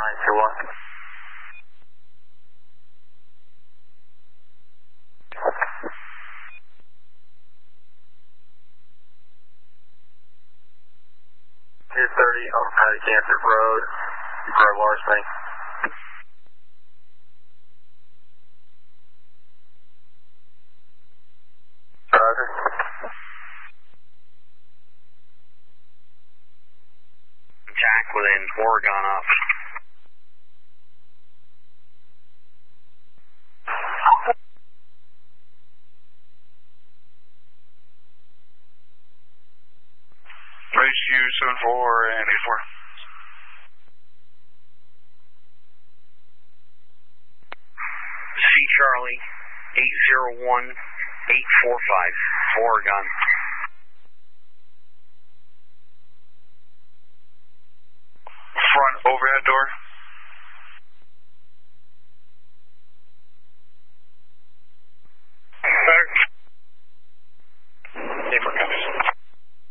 921. on Patty Cancer Road, Grove Larceny. Roger. Jack within Oregon up. Ratio 74 and 84. C Charlie 801845 Oregon. Front overhead door.